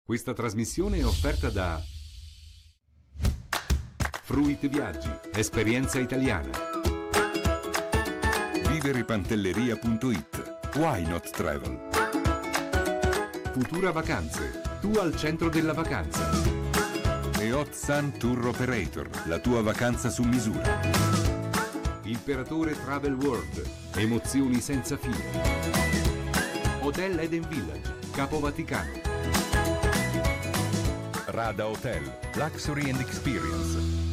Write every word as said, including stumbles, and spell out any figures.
Questa trasmissione è offerta da Fruit Viaggi, esperienza italiana. Viveripantelleria punto it. Why not travel? Futura Vacanze, tu al centro della vacanza. E Hot Sun Tour Operator, la tua vacanza su misura. Imperatore Travel World, emozioni senza fine. Hotel Eden Village, Capo Vaticano. Rada Hotel, Luxury and Experience.